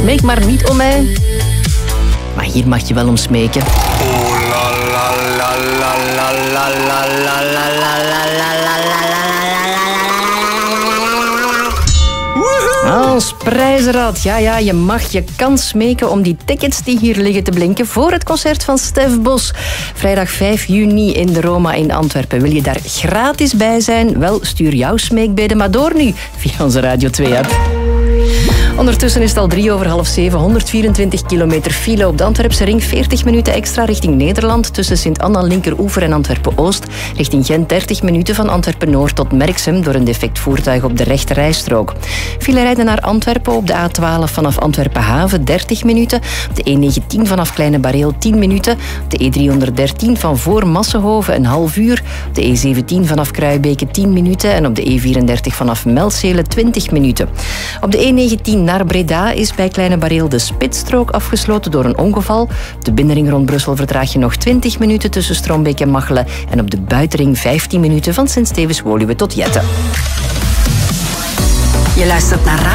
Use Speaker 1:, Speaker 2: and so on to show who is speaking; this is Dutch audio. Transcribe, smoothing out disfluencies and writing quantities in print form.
Speaker 1: Smeek maar niet om mij. Maar hier mag je wel om smeken. Als prijzenraad, ja, je kan smeken om die tickets die hier liggen te blinken voor het concert van Stef Bos. Vrijdag 5 juni in de Roma in Antwerpen. Wil je daar gratis bij zijn? Wel, stuur jouw smeekbeden maar door nu via onze Radio 2-app. Ondertussen is het al 7:03, 124 kilometer file op de Antwerpse ring, 40 minuten extra richting Nederland tussen Sint-Anna, Linkeroever en Antwerpen-Oost. Richting Gent 30 minuten van Antwerpen-Noord tot Merksem door een defect voertuig op de rechte rijstrook. File rijden naar Antwerpen op de A12 vanaf Antwerpen-Haven 30 minuten. Op de E19 vanaf Kleine Bareel 10 minuten. Op de E313 van voor Massenhoven een half uur. Op de E17 vanaf Kruibeke 10 minuten. En op de E34 vanaf Melzelen 20 minuten. Op de E19 naar Breda is bij Kleine Bareel de spitsstrook afgesloten door een ongeval. Op de binnenring rond Brussel vertraag je nog 20 minuten tussen Strombeek en Machelen. En op de buitenring 15 minuten van Sint-Stevens-Woluwe tot Jette.
Speaker 2: Je luistert naar